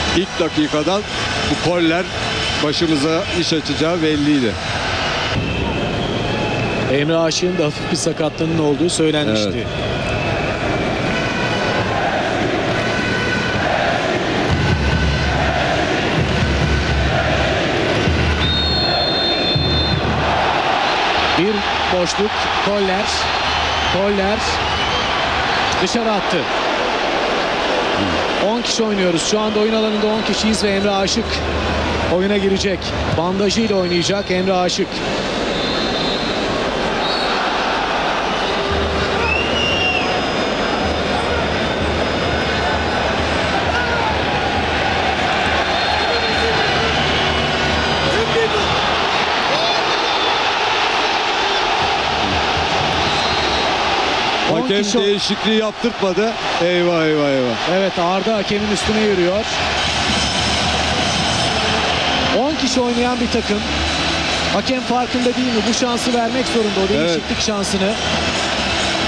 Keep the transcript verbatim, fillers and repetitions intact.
ilk dakikadan bu koller başımıza iş açacağı belliydi. Emre Aşık'ın da hafif bir sakatlığının olduğu söylenmişti. Evet. Bir boşluk. Koller. Koller. Dışarı attı. on kişi oynuyoruz. Şu anda oyun alanında on kişiyiz ve Emre Aşık oyuna girecek. Bandajıyla oynayacak Emre Aşık. Hakem kişi- değişikliği yaptırtmadı. Eyvah eyvah eyvah. Evet, Arda hakemin üstüne yürüyor. on kişi oynayan bir takım. Hakem farkında değil mi? Bu şansı vermek zorunda, o değişiklik şansını.